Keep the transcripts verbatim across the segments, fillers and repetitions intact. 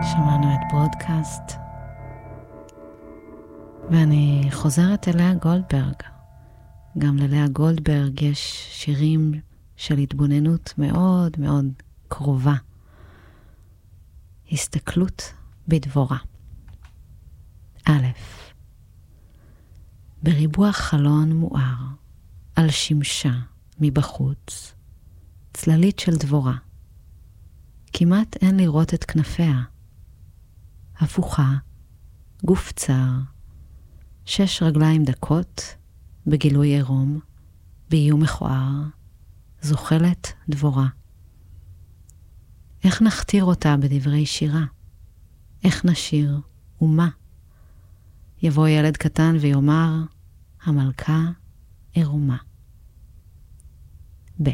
שמענו את ברודקאסט, ואני חוזרת אליה גולדברג. גם ללאה גולדברג יש שירים של התבוננות מאוד מאוד קרובה. הסתכלות בדבורה. א', בריבוע חלון מואר, על שמשה מבחוץ, צללית של דבורה. כמעט אין לראות את כנפיה. הפוכה, גוף צר, שש רגליים דקות, בגילוי עירום, באיום מכוער, זוחלת דבורה. איך נכתיר אותה בדברי שירה? איך נשיר ומה? יבוא ילד קטן ויאמר, המלכה עירומה. ב'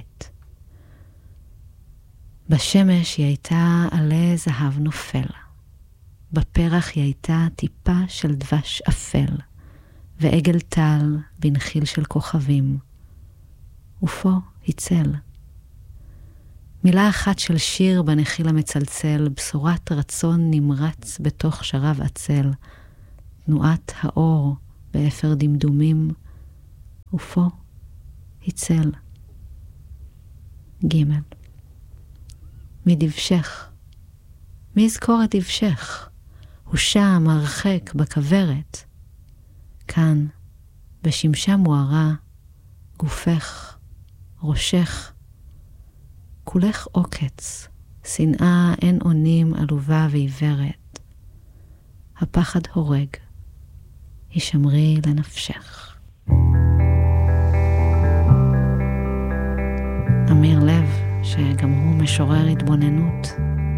בשמש היא הייתה עלי זהב נופל. בפרח היא הייתה טיפה של דבש אפל, ועגל טל בנחיל של כוכבים. ופה הצל. מילה אחת של שיר בנחיל המצלצל, בשורת רצון נמרץ בתוך שרב עצל, תנועת האור באפר דמדומים, ופה הצל. ג' מדבשך. מי יזכור את דבשך? הוא שם הרחק בכברת. כאן, בשמשה מוארה, גופך, ראשך, כולך עוקץ, שנאה אין אונים עלובה ועיוורת. הפחד הורג, הישמרי לנפשך. אמיר לב, שגם הוא משורר התבוננות,